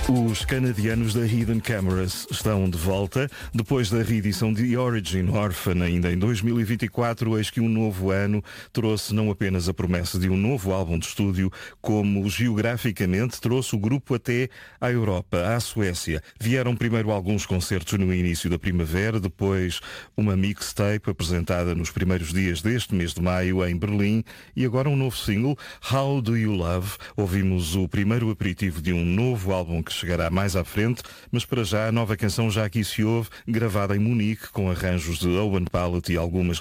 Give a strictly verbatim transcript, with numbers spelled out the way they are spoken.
Os canadianos da Hidden Cameras estão de volta. Depois da reedição de The Origin Orphan, ainda em dois mil e vinte e quatro, eis que um novo ano trouxe não apenas a promessa de um novo álbum de estúdio, como geograficamente trouxe o grupo até à Europa, à Suécia. Vieram primeiro alguns concertos no início da primavera, depois uma mixtape apresentada nos primeiros dias deste mês de maio em Berlim e agora um novo single, How Do You Love? Ouvimos o primeiro aperitivo de um novo álbum que chegará mais à frente, mas para já a nova canção já aqui se ouve, gravada em Munique, com arranjos de Owen Pallett e algumas